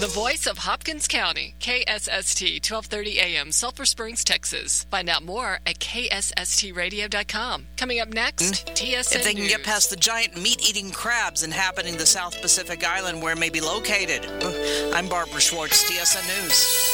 The voice of Hopkins County, KSST, 1230 AM, Sulphur Springs, Texas. Find out more at ksstradio.com. Coming up next, TSN If they can News. get past the giant meat-eating crabs inhabiting the South Pacific Island where it may be located. I'm Barbara Schwartz, TSN News.